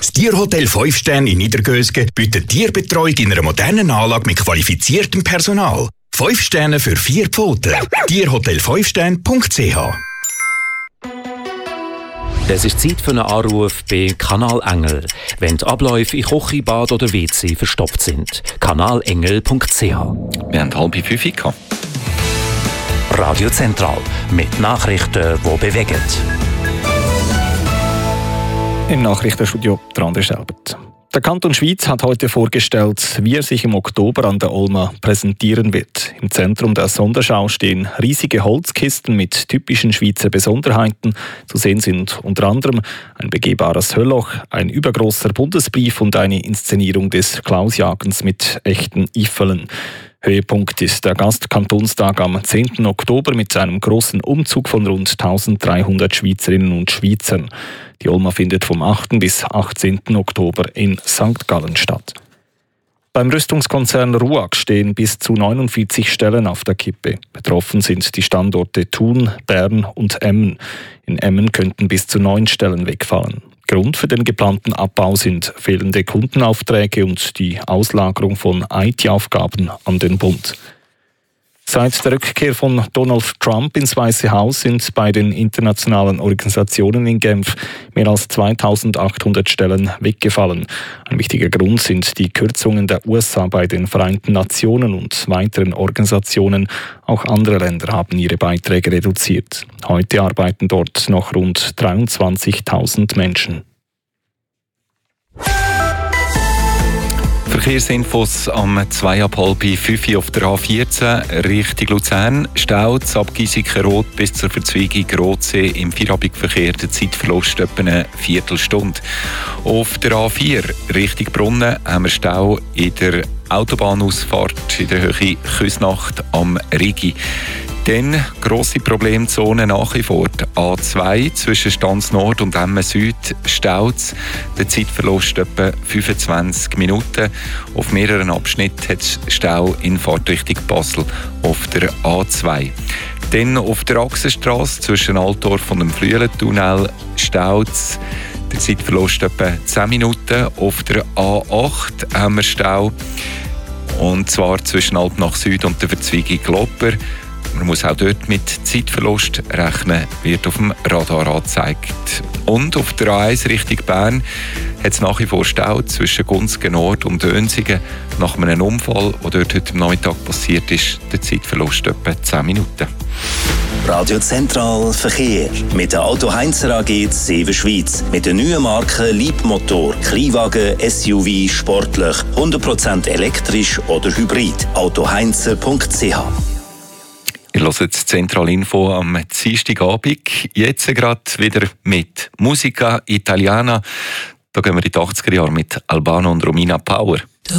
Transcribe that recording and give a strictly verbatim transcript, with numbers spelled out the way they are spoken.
Das Tierhotel fünf Sterne in Niedergösgen bietet Tierbetreuung in einer modernen Anlage mit qualifiziertem Personal. fünf Sterne für vier Pfoten. tierhotel fünf sterne punkt c h. Es ist Zeit für einen Anruf bei Kanal Engel, wenn die Abläufe in Küche, Bad oder W C verstopft sind. kanalengel punkt c h. Wir haben halb fünf gehabt. Radio Zentral mit Nachrichten, die bewegen. Im Nachrichtenstudio der André Schelbert. Der Kanton Schwyz hat heute vorgestellt, wie er sich im Oktober an der Olma präsentieren wird. Im Zentrum der Sonderschau stehen riesige Holzkisten mit typischen Schweizer Besonderheiten. Zu sehen sind unter anderem ein begehbares Höllloch, ein übergroßer Bundesbrief und eine Inszenierung des Klausjagens mit echten Iffelen. Höhepunkt ist der Gastkantonstag am zehnten Oktober mit einem großen Umzug von rund eintausenddreihundert Schweizerinnen und Schweizern. Die Olma findet vom achten bis achtzehnten Oktober in Sankt Gallen statt. Beim Rüstungskonzern RUAG stehen bis zu neunundvierzig Stellen auf der Kippe. Betroffen sind die Standorte Thun, Bern und Emmen. In Emmen könnten bis zu neun Stellen wegfallen. Grund für den geplanten Abbau sind fehlende Kundenaufträge und die Auslagerung von I T-Aufgaben an den Bund. Seit der Rückkehr von Donald Trump ins Weiße Haus sind bei den internationalen Organisationen in Genf mehr als zweitausendachthundert Stellen weggefallen. Ein wichtiger Grund sind die Kürzungen der U S A bei den Vereinten Nationen und weiteren Organisationen. Auch andere Länder haben ihre Beiträge reduziert. Heute arbeiten dort noch rund dreiundzwanzigtausend Menschen. Verkehrsinfos am zwei ab halb fünf auf der A vierzehn Richtung Luzern. Stau ab Giesiken-Rot bis zur Verzweigung Rotsee im Feierabendverkehr. Der Zeitverlust etwa eine Viertelstunde. Auf der A vier Richtung Brunnen haben wir Stau in der Autobahnausfahrt in der Höhe Küsnacht am Rigi. Dann grosse Problemzonen nach wie vor. Die A zwei zwischen Stanz Nord und Emmen Süd staut. Der Zeitverlust etwa fünfundzwanzig Minuten. Auf mehreren Abschnitten hat es Stau in Fahrtrichtung Basel auf der A zwei. Dann auf der Achsenstrasse zwischen Altdorf und dem Flüelentunnel staut es. Der Zeitverlust etwa zehn Minuten. Auf der A acht haben wir Stau. Und zwar zwischen Alpnach Süd und der Verzweigung Glopper. Man muss auch dort mit Zeitverlust rechnen, wird auf dem Radar angezeigt. Und auf der A eins Richtung Bern hat es nach wie vor Stau zwischen Gunzgen Nord und Dönsigen. Nach einem Unfall, der dort heute am Nachmittag passiert ist, der Zeitverlust etwa zehn Minuten. Radio Zentral Verkehr mit der Auto Heinzer A G Seven Schweiz. Mit den neuen Marken Leapmotor, Kleinwagen, S U V, sportlich, hundert Prozent elektrisch oder hybrid. auto heinzer punkt c h. Ihr hört das Zentralinfo am Dienstagabend. Jetzt gerade wieder mit Musica Italiana. Da gehen wir in die achtziger Jahre mit Albano und Romina Power.